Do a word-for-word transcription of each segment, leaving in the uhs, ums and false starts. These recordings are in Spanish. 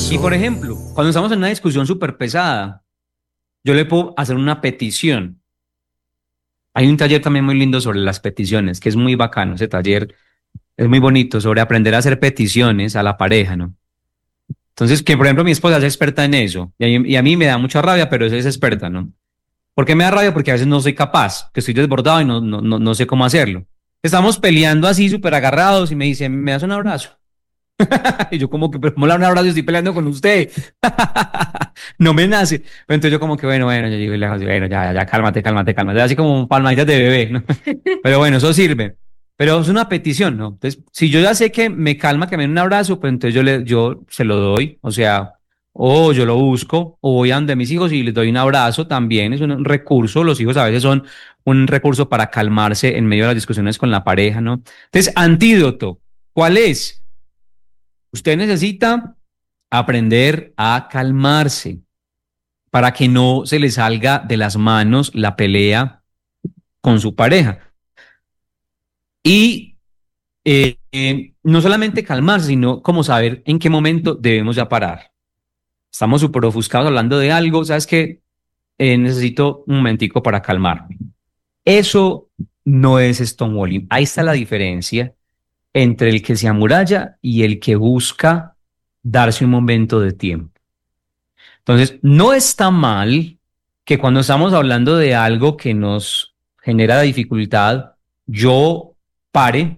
Y por ejemplo, cuando estamos en una discusión súper pesada, yo le puedo hacer una petición. Hay un taller también muy lindo sobre las peticiones, que es muy bacano. Ese taller es muy bonito sobre aprender a hacer peticiones a la pareja, ¿no? Entonces, que por ejemplo mi esposa es experta en eso y a, y a mí me da mucha rabia, pero ella es experta, ¿no? ¿Por qué me da rabia? Porque a veces no soy capaz, que estoy desbordado y no, no, no, no sé cómo hacerlo. Estamos peleando así súper agarrados y me dice, ¿me das un abrazo? Y yo como que, pero ¿cómo le da un abrazo? Estoy peleando con usted. No me nace. Pero entonces yo como que, bueno, bueno, yo digo, bueno, ya, ya, ya, cálmate, cálmate, cálmate. Así como palmaditas de bebé, ¿no? Pero bueno, eso sirve. Pero es una petición, ¿no? Entonces, si yo ya sé que me calma, que me den un abrazo, pues entonces yo, le, yo se lo doy. O sea, o yo lo busco, o voy a donde mis hijos y les doy un abrazo también. Es un recurso. Los hijos a veces son un recurso para calmarse en medio de las discusiones con la pareja, ¿no? Entonces, antídoto, ¿cuál es? Usted necesita aprender a calmarse para que no se le salga de las manos la pelea con su pareja. Y eh, eh, no solamente calmarse, sino como saber en qué momento debemos ya parar. Estamos súper ofuscados hablando de algo, ¿sabes qué? Eh, necesito un momentico para calmarme. Eso no es stonewalling. Ahí está la diferencia entre el que se amuralla y el que busca darse un momento de tiempo. Entonces, no está mal que cuando estamos hablando de algo que nos genera dificultad, yo pare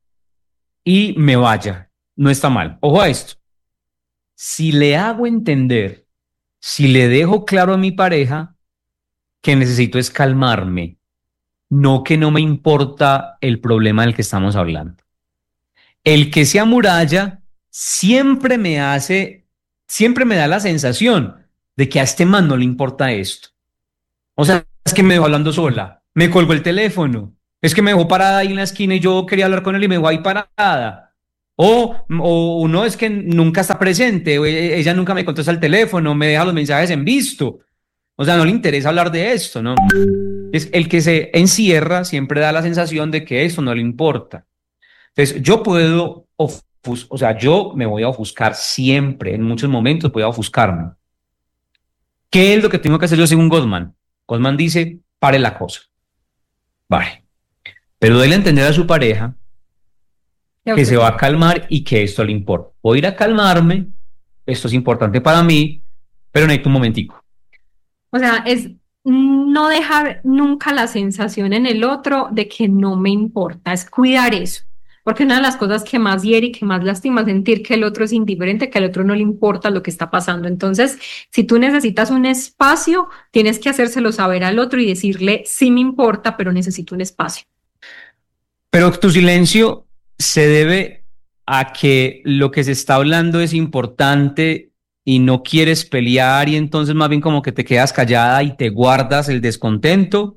y me vaya. No está mal. Ojo a esto. Si le hago entender, si le dejo claro a mi pareja que necesito es calmarme, no que no me importa el problema del que estamos hablando. El que se amuralla siempre me hace, siempre me da la sensación de que a este man no le importa esto. O sea, es que me dejó hablando sola, me colgó el teléfono, es que me dejó parada ahí en la esquina y yo quería hablar con él y me dejó ahí parada. O, o no, es que nunca está presente, o ella nunca me contesta el teléfono, me deja los mensajes en visto. O sea, no le interesa hablar de esto, ¿no? Es el que se encierra siempre da la sensación de que esto no le importa. Entonces, yo puedo, ofus o sea, yo me voy a ofuscar siempre, en muchos momentos voy a ofuscarme. ¿Qué es lo que tengo que hacer yo según Gottman? Gottman dice, pare la cosa. Vale. Pero déle a entender a su pareja que se va a calmar y que esto le importa. Voy a ir a calmarme, esto es importante para mí, pero necesito un momentico. O sea, es no dejar nunca la sensación en el otro de que no me importa, es cuidar eso. Porque una de las cosas que más hiere y que más lastima es sentir que el otro es indiferente, que al otro no le importa lo que está pasando. Entonces, si tú necesitas un espacio, tienes que hacérselo saber al otro y decirle, sí me importa, pero necesito un espacio. Pero tu silencio se debe a que lo que se está hablando es importante y no quieres pelear y entonces más bien como que te quedas callada y te guardas el descontento,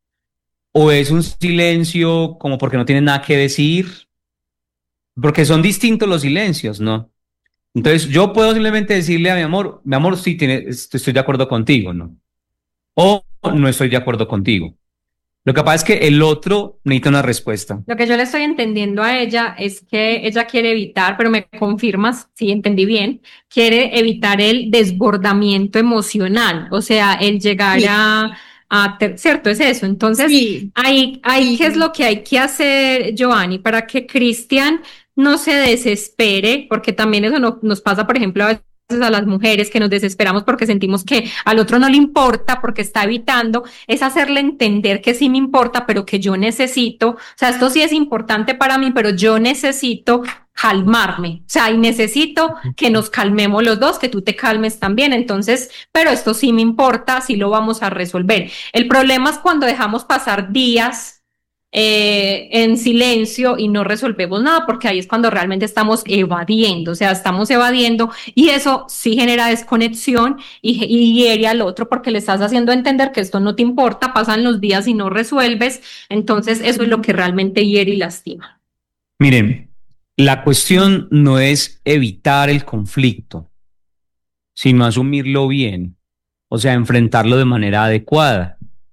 o es un silencio como porque no tienes nada que decir, porque son distintos los silencios, ¿no? Entonces yo puedo simplemente decirle a mi amor, mi amor, sí, tiene, estoy de acuerdo contigo, ¿no? O no estoy de acuerdo contigo. Lo que pasa es que el otro necesita una respuesta. Lo que yo le estoy entendiendo a ella es que ella quiere evitar, pero me confirmas si entendí bien, quiere evitar el desbordamiento emocional, o sea, el llegar Sí. a, a ter- cierto, es eso. Entonces, Sí, ahí, ahí, sí. ¿qué es lo que hay que hacer, Giovanni, para que Cristian no se desespere? Porque también eso no, nos pasa, por ejemplo, a veces a las mujeres que nos desesperamos porque sentimos que al otro no le importa, porque está evitando, es hacerle entender que sí me importa, pero que yo necesito, o sea, esto sí es importante para mí, pero yo necesito calmarme, o sea, y necesito que nos calmemos los dos, que tú te calmes también, entonces, pero esto sí me importa, sí lo vamos a resolver. El problema es cuando dejamos pasar días eh, en silencio y no resolvemos nada, porque ahí es cuando realmente estamos evadiendo, o sea, estamos evadiendo y eso sí genera desconexión y, y hiere al otro porque le estás haciendo entender que esto no te importa, pasan los días y no resuelves, entonces eso es lo que realmente hiere y lastima. Miren, la cuestión no es evitar el conflicto, sino asumirlo bien, o sea, enfrentarlo de manera adecuada.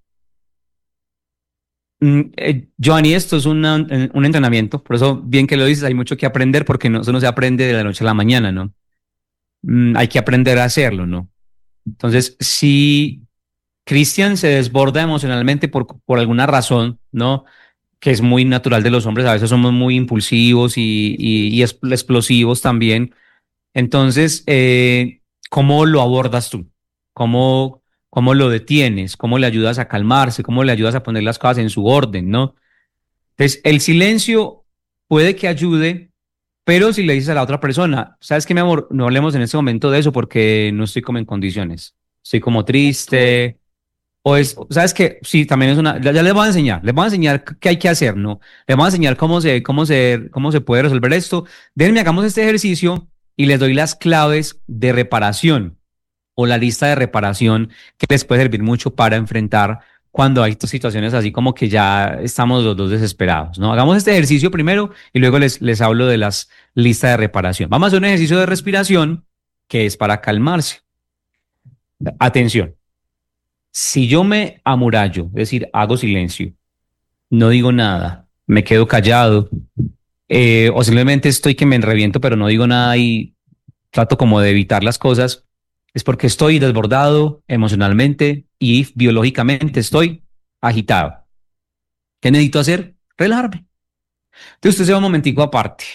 Mm, eh, Giovanni, esto es una, un entrenamiento, por eso bien que lo dices, hay mucho que aprender porque no, eso no se aprende de la noche a la mañana, ¿no? mm, hay que aprender a hacerlo, ¿no? Entonces, si Cristian se desborda emocionalmente por, por alguna razón, ¿no? Que es muy natural de los hombres, a veces somos muy impulsivos y, y, y explosivos también. Entonces, eh, ¿cómo lo abordas tú? ¿Cómo, cómo lo detienes? ¿Cómo le ayudas a calmarse? ¿Cómo le ayudas a poner las cosas en su orden, ¿no? Entonces, el silencio puede que ayude, pero si le dices a la otra persona, ¿sabes qué, mi amor? No hablemos en este momento de eso porque no estoy como en condiciones. Estoy como triste. O es, ¿sabes qué? Sí, también es una, ya, ya les voy a enseñar, les voy a enseñar qué hay que hacer, ¿no? Les voy a enseñar cómo se, cómo se, cómo se puede resolver esto. Déjenme, hagamos este ejercicio y les doy las claves de reparación o la lista de reparación que les puede servir mucho para enfrentar cuando hay situaciones así como que ya estamos los dos desesperados, ¿no? Hagamos este ejercicio primero y luego les, les hablo de las listas de reparación. Vamos a hacer un ejercicio de respiración que es para calmarse. Atención, si yo me amurallo, es decir, hago silencio, no digo nada, me quedo callado, eh, o simplemente estoy que me reviento, pero no digo nada y trato como de evitar las cosas, es porque estoy desbordado emocionalmente y biológicamente estoy agitado. ¿Qué necesito hacer? Relajarme. Entonces usted se va un momentico aparte,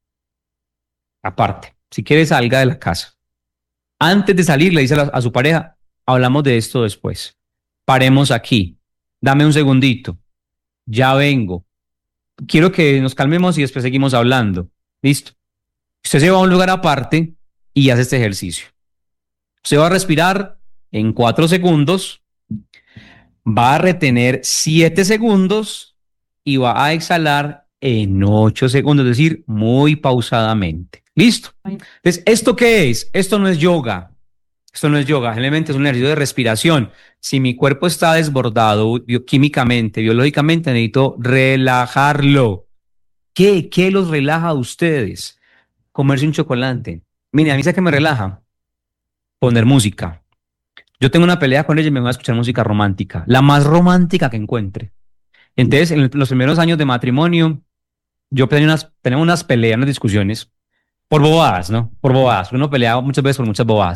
aparte. Si quiere salga de la casa. Antes de salir le dice a, la- a su pareja, hablamos de esto después. Paremos aquí. Dame un segundito. Ya vengo. Quiero que nos calmemos y después seguimos hablando. Listo. Usted se va a un lugar aparte y hace este ejercicio. Usted va a respirar en cuatro segundos, va a retener siete segundos y va a exhalar en ocho segundos, es decir, muy pausadamente. Listo. Entonces, ¿esto qué es? Esto no es yoga. Esto no es yoga, simplemente es un ejercicio de respiración. Si mi cuerpo está desbordado bioquímicamente, biológicamente, necesito relajarlo. ¿Qué? ¿Qué los relaja a ustedes? Comerse un chocolate. Mire, a mí sé que me relaja poner música. Yo tengo una pelea con ella y me voy a escuchar música romántica, la más romántica que encuentre. Entonces, en los primeros años de matrimonio, yo tenía unas, tenía unas peleas, unas discusiones por bobadas, ¿no? Por bobadas. Uno pelea muchas veces por muchas bobadas.